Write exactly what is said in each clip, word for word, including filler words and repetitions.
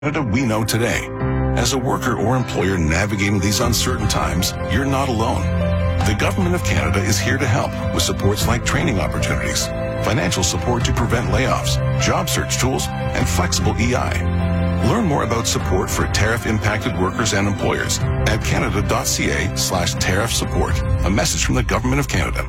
Canada we know today. As a worker or employer navigating these uncertain times, you're not alone. The Government of Canada is here to help with supports like training opportunities, financial support to prevent layoffs, job search tools, and flexible E I. Learn more about support for tariff-impacted workers and employers at canada.ca slash tariff support. A message from the Government of Canada.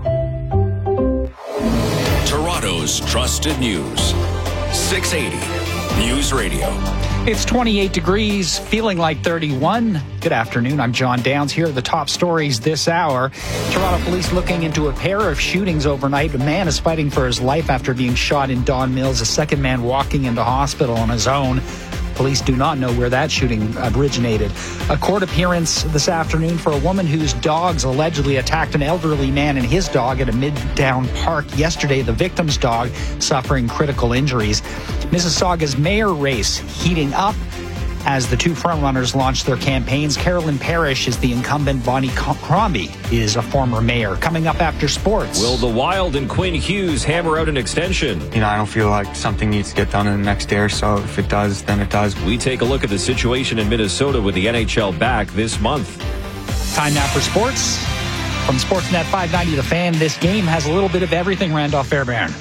Toronto's trusted news. six eighty News Radio. It's twenty-eight degrees, feeling like thirty-one. Good afternoon. I'm John Downs. Here are the top stories this hour. Toronto police looking into a pair of shootings overnight. A man is fighting for his life after being shot in Don Mills. A second man walking into hospital on his own. Police do not know where that shooting originated. A court appearance this afternoon for a woman whose dogs allegedly attacked an elderly man and his dog at a Midtown park yesterday. The victim's dog suffering critical injuries. Mississauga's mayor race heating up as the two frontrunners launch their campaigns. Carolyn Parrish is the incumbent. Bonnie Crombie is a former mayor. Coming up after sports. Will the Wild and Quinn Hughes hammer out an extension? You know, I don't feel like something needs to get done in the next day or so. If it does, then it does. We take a look at the situation in Minnesota with the N H L back this month. Time now for sports. From Sportsnet five ninety The Fan, this game has a little bit of everything. Randolph Fairbairn.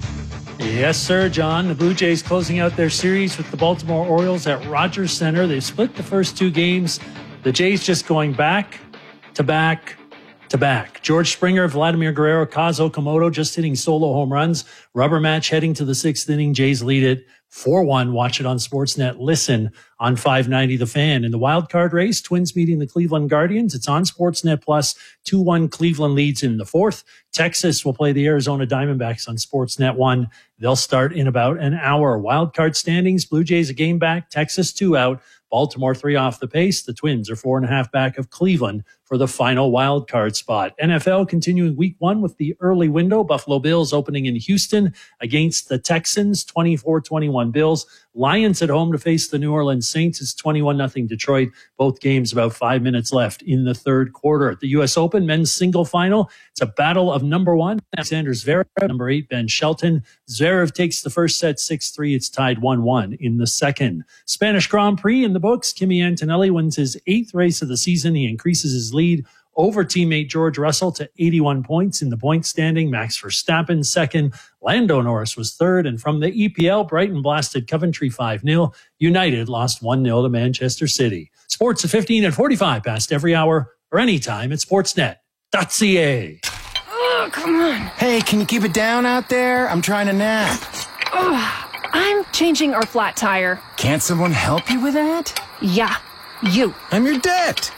Yes, sir, John. The Blue Jays closing out their series with the Baltimore Orioles at Rogers Center. They've split the first two games. The Jays just going back to back to back. George Springer, Vladimir Guerrero, Kazuo Okamoto just hitting solo home runs. Rubber match heading to the sixth inning. Jays lead it four one. Watch it on Sportsnet. Listen on five ninety The Fan. In the wild card race, Twins meeting the Cleveland Guardians. It's on Sportsnet Plus. two one Cleveland leads in the fourth. Texas will play the Arizona Diamondbacks on Sportsnet one. They'll start in about an hour. Wild card standings, Blue Jays a game back, Texas two out, Baltimore three off the pace. The Twins are four and a half back of Cleveland for the final wild card spot. N F L continuing week one with the early window. Buffalo Bills opening in Houston against the Texans, twenty-four twenty-one Bills. Lions at home to face the New Orleans Saints. It's twenty-one nothing Detroit. Both games about five minutes left in the third quarter. At the U S Open men's single final, it's a battle of number one, Alexander Zverev, number eight, Ben Shelton. Zverev takes the first set six three. It's tied one one in the second. Spanish Grand Prix in the books. Kimi Antonelli wins his eighth race of the season. He increases his lead over teammate George Russell to eighty-one points in the point standing. Max Verstappen second. Lando Norris was third. And from the E P L, Brighton blasted Coventry five nil. United lost one nil to Manchester City. Sports at fifteen and forty-five past every hour or anytime at sportsnet dot c a. Oh, come on. Hey, can you keep it down out there? I'm trying to nap. Oh, I'm changing our flat tire. Can't someone help you with that? Yeah, you. I'm your debt.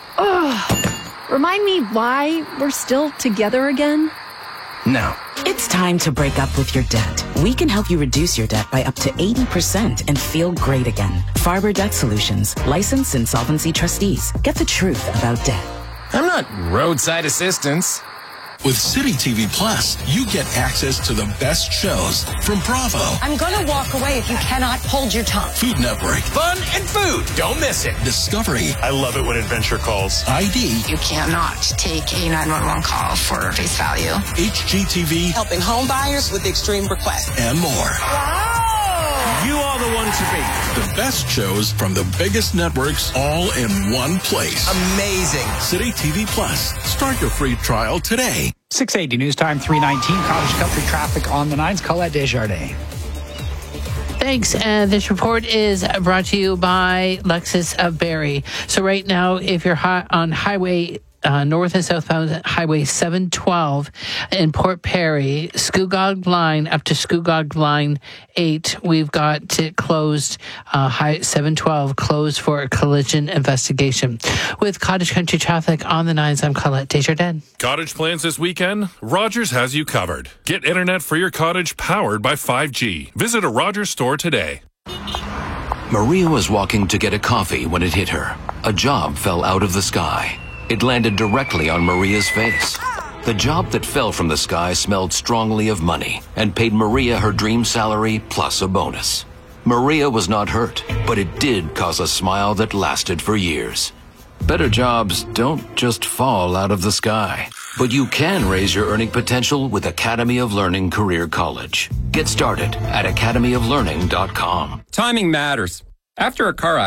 Oh, remind me why we're still together again? No. It's time to break up with your debt. We can help you reduce your debt by up to eighty percent and feel great again. Farber Debt Solutions, licensed insolvency trustees. Get the truth about debt. I'm not roadside assistance. With City T V Plus, you get access to the best shows from Bravo, I'm gonna walk away if you cannot hold your tongue. Food Network, Fun and food. Don't miss it. Discovery, I love it when adventure calls. I D, You cannot take a nine one one call for face value. H G T V, Helping home buyers with extreme requests. and more. Wow! You are the one to beat. The best shows from the biggest networks all in one place. Amazing. City T V Plus. Start your free trial today. six eighty News Time, three nineteen. Cottage Country traffic on the nines. Colette Desjardins. Thanks. And this report is brought to you by Lexus of Barrie. So right now, if you're hi- on highway uh, north and southbound highway seven twelve in Port Perry, Scugog line up to Scugog line eight, we've got it closed, uh, high seven twelve closed for a collision investigation. With Cottage Country traffic on the nines, I'm Colette Desjardins. Cottage plans this weekend? Rogers has you covered. Get internet for your cottage powered by five G. Visit a Rogers store today. Maria was walking to get a coffee when it hit her. A job fell out of the sky. It landed directly on Maria's face. The job that fell from the sky smelled strongly of money and paid Maria her dream salary plus a bonus. Maria was not hurt, but it did cause a smile that lasted for years. Better jobs don't just fall out of the sky, but you can raise your earning potential with Academy of Learning Career College. Get started at academy of learning dot com. Timing matters. After a car